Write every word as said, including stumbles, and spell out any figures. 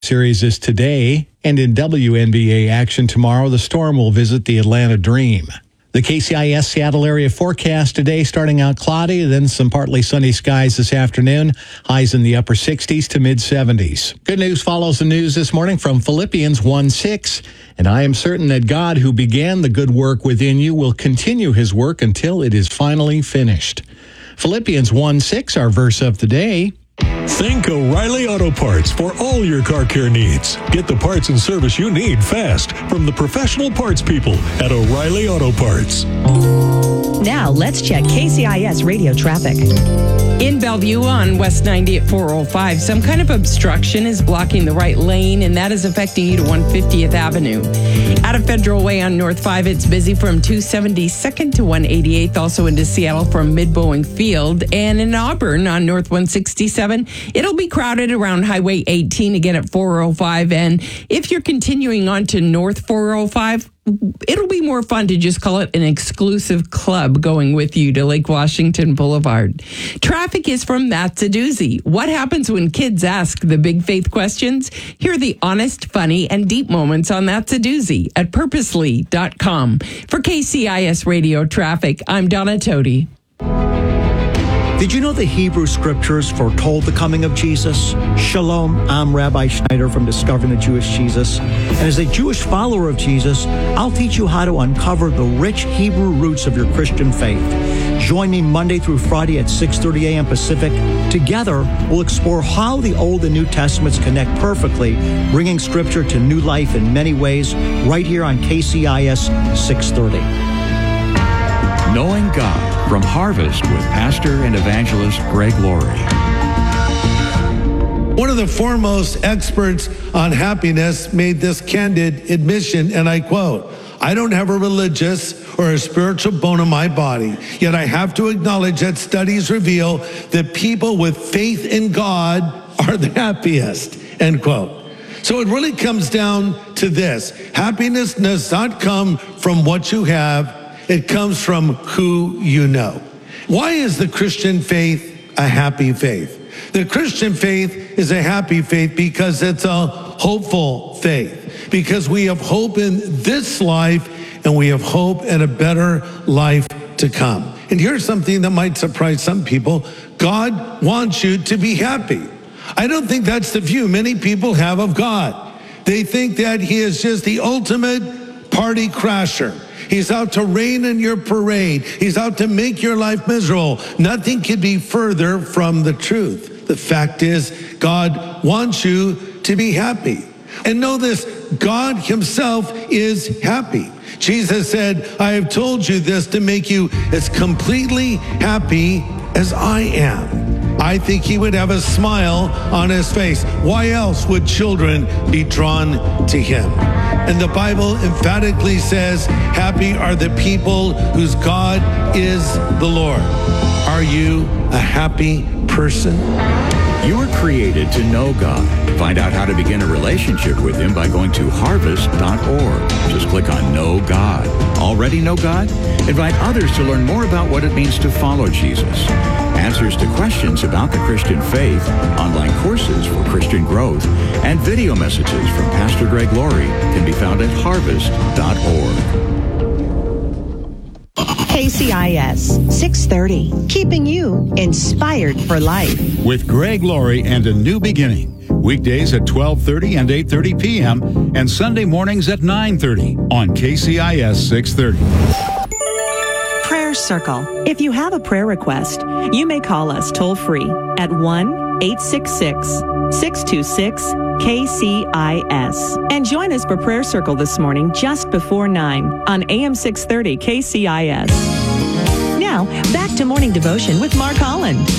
Series is today, and in W N B A action tomorrow, the Storm will visit the Atlanta Dream. The K C I S Seattle area forecast today starting out cloudy, then some partly sunny skies this afternoon. Highs in the upper sixties to mid seventies. Good news follows the news this morning from Philippians one six. And I am certain that God, who began the good work within you, will continue his work until it is finally finished. Philippians one six, our verse of the day. Think O'Reilly Auto Parts for all your car care needs. Get the parts and service you need fast from the professional parts people at O'Reilly Auto Parts. Now let's check K C I S radio traffic. In Bellevue on West ninety at four oh five, some kind of obstruction is blocking the right lane, and that is affecting you to one hundred fiftieth Avenue. Out of Federal Way on North five, it's busy from two seventy-second to one eighty-eighth, also into Seattle from Mid-Boeing Field. And in Auburn on North one sixty-seven, it'll be crowded around Highway eighteen again at four oh five. And if you're continuing on to North four oh five, it'll be more fun to just call it an exclusive club going with you to Lake Washington Boulevard. Traffic is from That's a Doozy. What happens when kids ask the big faith questions? Hear the honest, funny, and deep moments on That's a Doozy at purposely dot com. For K C I S Radio Traffic, I'm Donna Toti. Did you know the Hebrew scriptures foretold the coming of Jesus? Shalom, I'm Rabbi Schneider from Discovering the Jewish Jesus. And as a Jewish follower of Jesus, I'll teach you how to uncover the rich Hebrew roots of your Christian faith. Join me Monday through Friday at six thirty a.m. Pacific. Together, we'll explore how the Old and New Testaments connect perfectly, bringing Scripture to new life in many ways, right here on K C I S six thirty. Knowing God from Harvest with Pastor and Evangelist Greg Laurie. One of the foremost experts on happiness made this candid admission, and I quote, "I don't have a religious or a spiritual bone in my body, yet I have to acknowledge that studies reveal that people with faith in God are the happiest," end quote. So it really comes down to this. Happiness does not come from what you have. It comes from who you know. Why is the Christian faith a happy faith? The Christian faith is a happy faith because it's a hopeful faith, because we have hope in this life and we have hope in a better life to come. And here's something that might surprise some people. God wants you to be happy. I don't think that's the view many people have of God. They think that he is just the ultimate party crasher. He's out to rain in your parade. He's out to make your life miserable. Nothing could be further from the truth. The fact is, God wants you to be happy. And know this, God himself is happy. Jesus said, "I have told you this to make you as completely happy as I am." I think he would have a smile on his face. Why else would children be drawn to him? And the Bible emphatically says, happy are the people whose God is the Lord. Are you a happy person? You were created to know God. Find out how to begin a relationship with him by going to harvest dot org. Just click on Know God. Already know God? Invite others to learn more about what it means to follow Jesus. Answers to questions about the Christian faith, online courses for Christian growth, and video messages from Pastor Greg Laurie can be found at harvest dot org. K C I S six thirty, keeping you inspired for life. With Greg Laurie and A New Beginning. Weekdays at twelve thirty and eight thirty p.m. and Sunday mornings at nine thirty on K C I S six thirty. Prayer Circle. If you have a prayer request, you may call us toll free at one eight six six, six two six, K C I S. And join us for Prayer Circle this morning just before nine on A M six thirty K C I S. Now, back to Morning Devotion with Mark Holland.